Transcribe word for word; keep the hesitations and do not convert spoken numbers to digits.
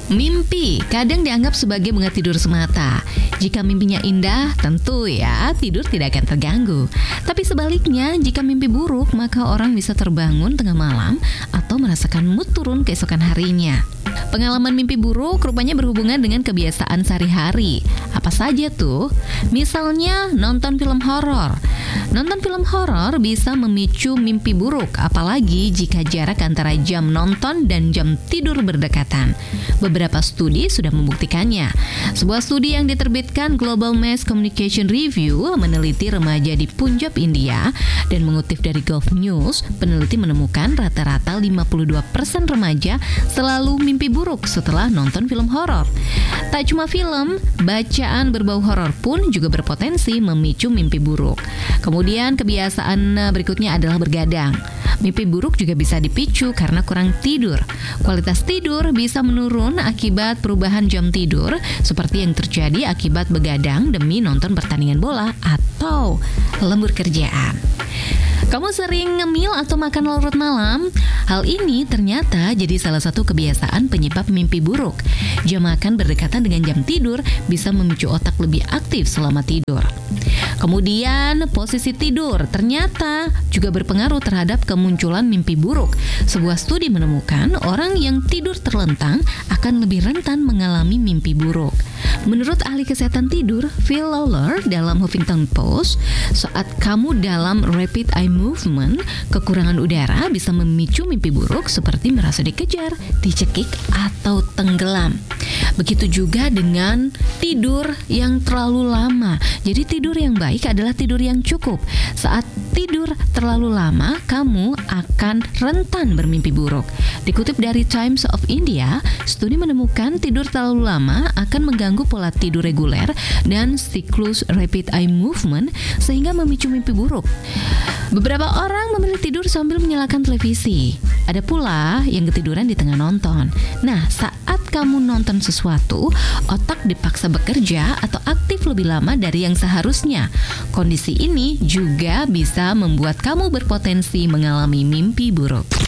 Mimpi kadang dianggap sebagai bunga tidur semata. Jika mimpinya indah, tentu ya tidur tidak akan terganggu. Tapi sebaliknya, jika mimpi buruk, maka orang bisa terbangun tengah malam atau merasakan mood turun keesokan harinya. Pengalaman mimpi buruk rupanya berhubungan dengan kebiasaan sehari-hari. Apa saja tuh? Misalnya nonton film horor. Nonton film horor bisa memicu mimpi buruk, apalagi jika jarak antara jam nonton dan jam tidur berdekatan. Beberapa studi sudah membuktikannya. Sebuah studi yang diterbitkan Global Mass Communication Review meneliti remaja di Punjab, India, dan mengutip dari Gulf News, peneliti menemukan rata-rata lima puluh dua persen remaja selalu mimpi buruk setelah nonton film horor. Tak cuma film, bacaan berbau horor pun juga berpotensi memicu mimpi buruk. Kemudian kebiasaan berikutnya adalah bergadang. Mimpi buruk juga bisa dipicu karena kurang tidur. Kualitas tidur bisa menurun akibat perubahan jam tidur, seperti yang terjadi akibat begadang demi nonton pertandingan bola atau lembur kerjaan. Kamu sering ngemil atau makan larut malam? Hal ini ternyata jadi salah satu kebiasaan penyebab mimpi buruk. Jam makan berdekatan dengan jam tidur bisa memicu otak lebih aktif selama tidur. Kemudian, posisi tidur ternyata juga berpengaruh terhadap kemunculan mimpi buruk. Sebuah studi menemukan orang yang tidur terlentang akan lebih rentan mengalami mimpi buruk. Menurut ahli kesehatan tidur, Phil Lawler dalam Huffington Post, saat kamu dalam rapid eye movement, kekurangan udara bisa memicu mimpi buruk seperti merasa dikejar, dicekik, atau tenggelam. Begitu juga dengan tidur yang terlalu lama. Jadi tidur yang baik adalah tidur yang cukup. Saat tidur terlalu lama, kamu akan rentan bermimpi buruk. Dikutip dari Times of India, studi menemukan tidur terlalu lama akan mengganggu pola tidur reguler dan siklus rapid eye movement sehingga memicu mimpi buruk. Beberapa orang memilih tidur sambil menyalakan televisi. Ada pula yang ketiduran di tengah nonton. Nah, saat kamu nonton sesuatu, otak dipaksa bekerja atau aktif lebih lama dari yang seharusnya. Kondisi ini juga bisa membuat kamu berpotensi mengalami mimpi buruk.